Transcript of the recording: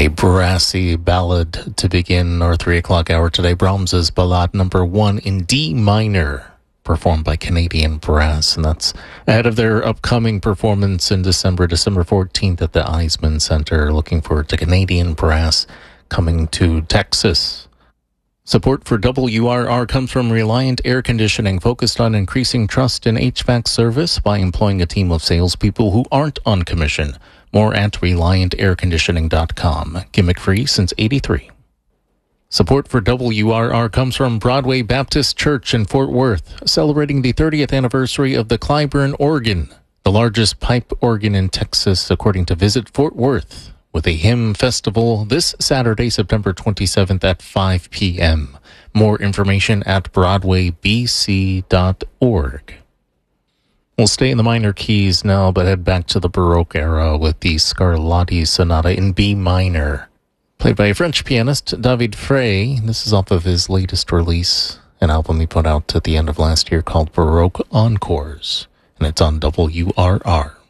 A brassy ballad to begin our 3 o'clock hour today. Brahms's Ballade number 1 in D minor, performed by Canadian Brass, and that's ahead of their upcoming performance in December 14th at the Eisman Center. Looking forward to Canadian Brass coming to Texas. Support for WRR comes from Reliant Air Conditioning, focused on increasing trust in HVAC service by employing a team of salespeople who aren't on commission. More at ReliantAirConditioning.com. Gimmick-free since '83. Support for WRR comes from Broadway Baptist Church in Fort Worth, celebrating the 30th anniversary of the Clyburn organ, the largest pipe organ in Texas, according to Visit Fort Worth, with a hymn festival this Saturday, September 27th at 5 p.m. More information at BroadwayBC.org. We'll stay in the minor keys now, but head back to the Baroque era with the Scarlatti Sonata in B minor, played by a French pianist, David Frey. This is off of his latest release, an album he put out at the end of last year called Baroque Encores, and it's on WRR.